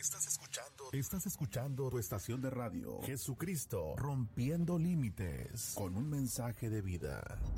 Estás escuchando tu estación de radio, Jesucristo Rompiendo Límites, con un mensaje de vida.